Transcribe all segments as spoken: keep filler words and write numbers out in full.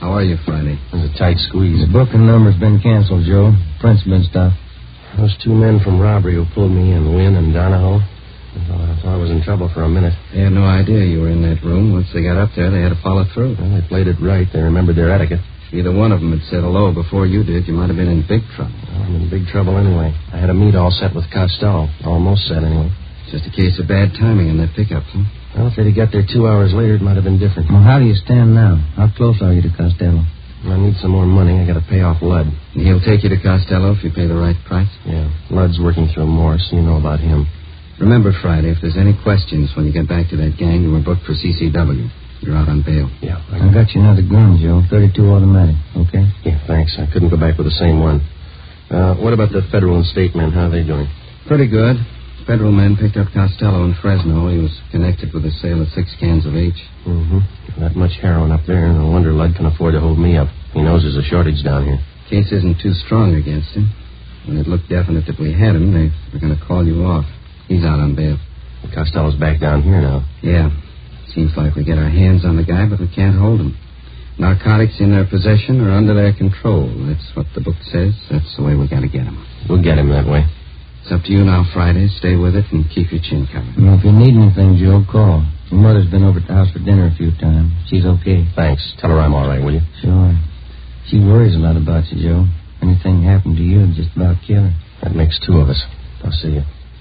How are you, Friday? It was a tight squeeze. The booking number's been canceled, Joe. Print's been stopped. Those two men from robbery who pulled me in, Wynn and Donahoe, I thought I was in trouble for a minute. They had no idea you were in that room. Once they got up there, they had to follow through. Well, they played it right. They remembered their etiquette. If either one of them had said hello before you did, you might have been in big trouble. Well, I'm in big trouble anyway. I had a meet all set with Costello. Almost set, anyway. Just a case of bad timing in that pickup, huh? Well, if they'd have got there two hours later, it might have been different. Well, how do you stand now? How close are you to Costello? I need some more money. I got to pay off Ludd. And he'll take you to Costello if you pay the right price? Yeah. Ludd's working through Morse. You know about him. Remember, Friday, if there's any questions when you get back to that gang, you were booked for C C W. You're out on bail. Yeah. I, I got you another gun, Joe. thirty-two automatic, okay? Yeah, thanks. I couldn't go back with the same one. Uh, what about the federal and state men? How are they doing? Pretty good. Federal men picked up Costello in Fresno. He was connected with the sale of six cans of H. Mm-hmm. That much heroin up there. No wonder Ludd can afford to hold me up. He knows there's a shortage down here. Case isn't too strong against him. When it looked definite that we had him, they were going to call you off. He's out on bail. Costello's back down here now. Yeah. Seems like we get our hands on the guy, but we can't hold him. Narcotics in their possession or under their control. That's what the book says. That's the way we got to get him. We'll get him that way. It's up to you now, Friday. Stay with it and keep your chin covered. Well, if you need anything, Joe, call. Your mother's been over at the house for dinner a few times. She's okay. Thanks. Tell her I'm all right, will you? Sure. She worries a lot about you, Joe. Anything happened to you, it'd just about kill her. That makes two of us. I'll see you.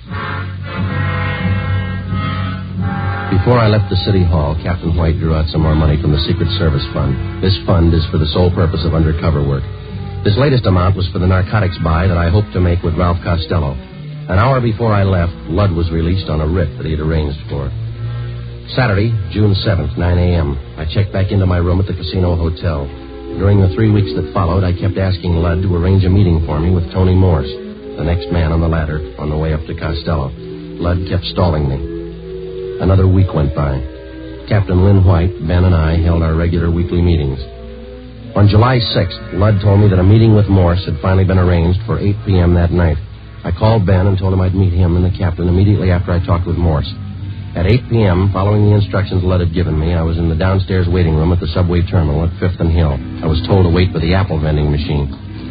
Before I left the city hall, Captain White drew out some more money from the Secret Service Fund. This fund is for the sole purpose of undercover work. This latest amount was for the narcotics buy that I hoped to make with Ralph Costello. An hour before I left, Ludd was released on a writ that he had arranged for. Saturday, June seventh, nine a.m., I checked back into my room at the Casino Hotel. During the three weeks that followed, I kept asking Ludd to arrange a meeting for me with Tony Morse, the next man on the ladder, on the way up to Costello. Ludd kept stalling me. Another week went by. Captain Lynn White, Ben, and I held our regular weekly meetings. On July sixth, Ludd told me that a meeting with Morse had finally been arranged for eight p.m. that night. I called Ben and told him I'd meet him and the captain immediately after I talked with Morse. At eight p.m., following the instructions Ludd had given me, I was in the downstairs waiting room at the subway terminal at Fifth and Hill. I was told to wait for the apple vending machine.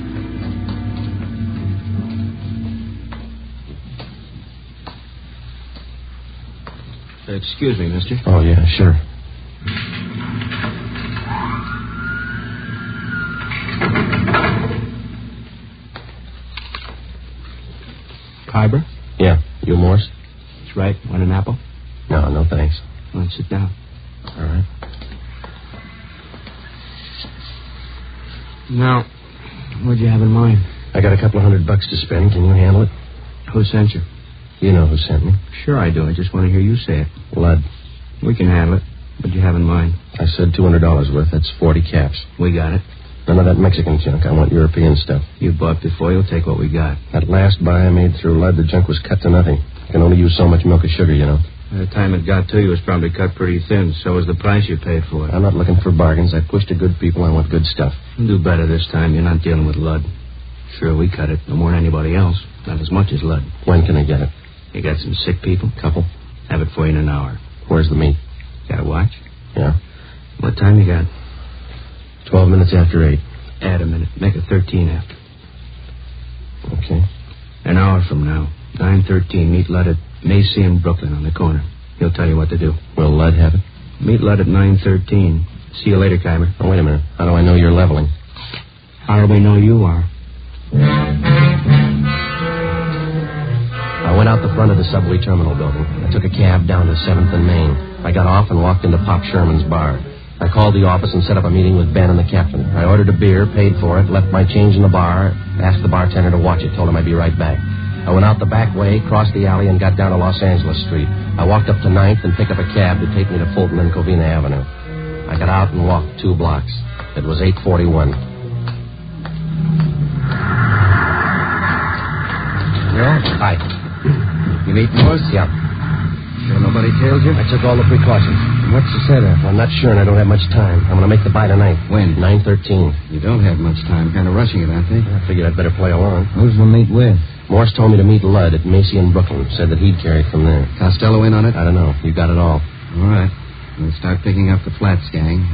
Excuse me, mister. Oh, yeah, sure. Kyber? Yeah. You, Morse? That's right. Want an apple? No, no thanks. Well, sit down. All right. Now, what'd you have in mind? I got a couple of hundred bucks to spend. Can you handle it? Who sent you? You know who sent me. Sure I do. I just want to hear you say it. Ludd. We can handle it. What'd you have in mind? I said two hundred dollars worth. That's forty caps. We got it. None of that Mexican junk. I want European stuff. You bought before. You'll take what we got. That last buy I made through Ludd, the junk was cut to nothing. I can only use so much milk or sugar, you know. By the time it got to you, it was probably cut pretty thin. So was the price you paid for it. I'm not looking for bargains. I push to good people. I want good stuff. You'll do better this time. You're not dealing with Ludd. Sure, we cut it. No more than anybody else. Not as much as Ludd. When can I get it? You got some sick people? Couple. Have it for you in an hour. Where's the meat? Got a watch? Yeah. What time you got? Twelve minutes after eight. Add a minute. Make it thirteen after. Okay. An hour from now. nine thirteen. Meet Ludd at Macy and Brooklyn on the corner. He'll tell you what to do. Will Ludd have it? Meet Ludd at nine thirteen. See you later, Kyber. Oh, wait a minute. How do I know you're leveling? How do we know you are? I went out the front of the subway terminal building. I took a cab down to seventh and Main. I got off and walked into Pop Sherman's bar. I called the office and set up a meeting with Ben and the captain. I ordered a beer, paid for it, left my change in the bar, asked the bartender to watch it, told him I'd be right back. I went out the back way, crossed the alley, and got down to Los Angeles Street. I walked up to ninth and picked up a cab to take me to Fulton and Covina Avenue. I got out and walked two blocks. It was eight forty-one. Joe? Hi. You meet Morse? Yeah. Sure nobody tailed you? I took all the precautions. What's the setup? Well, I'm not sure, and I don't have much time. I'm going to make the buy tonight. When? nine thirteen. You don't have much time. Kind of rushing it, aren't they? I figured I'd better play along. Who's the meet with? Morse told me to meet Ludd at Macy and Brooklyn. Said that he'd carry it from there. Costello in on it? I don't know. You got it all. All right. We'll start picking up the Flats gang.